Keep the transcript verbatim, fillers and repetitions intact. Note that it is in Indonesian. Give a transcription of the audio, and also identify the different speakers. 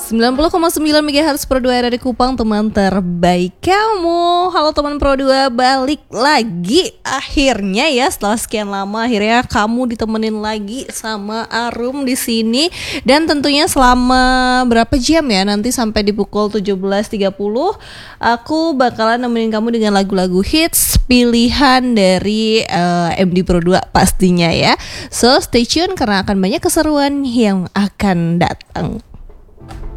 Speaker 1: sembilan puluh koma sembilan megahertz Pro dua R di Kupang, teman terbaik kamu. Halo teman Pro dua, balik lagi akhirnya ya, setelah sekian lama akhirnya kamu ditemenin lagi sama Arum di sini. Dan tentunya selama berapa jam ya, nanti sampai di pukul tujuh belas tiga puluh aku bakalan nemenin kamu dengan lagu-lagu hits pilihan dari uh, M D Pro dua pastinya ya. So stay tune karena akan banyak keseruan yang akan datang.